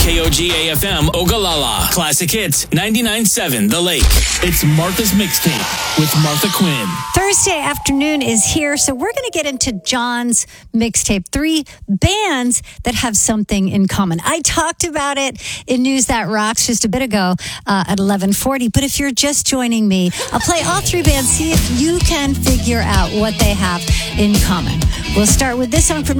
KOG-AFM Ogallala. Classic hits 99.7 The Lake. It's Martha's Mixtape with Martha Quinn. Thursday afternoon is here, so we're going to get into John's mixtape. 3 bands that have something in common. I talked about it in News That Rocks just a bit ago at 11:40, but if you're just joining me, I'll play all 3 bands, see if you can figure out what they have in common. We'll start with this song from